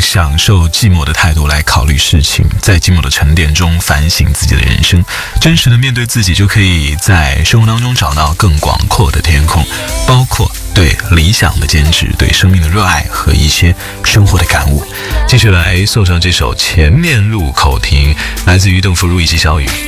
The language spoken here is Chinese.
享受寂寞的态度来考虑事情，在寂寞的沉淀中反省自己的人生，真实的面对自己，就可以在生活当中找到更广阔的天空，包括对理想的坚持，对生命的热爱和一些生活的感悟。继续来送上这首《前面路口停》，来自于邓福如以及小雨。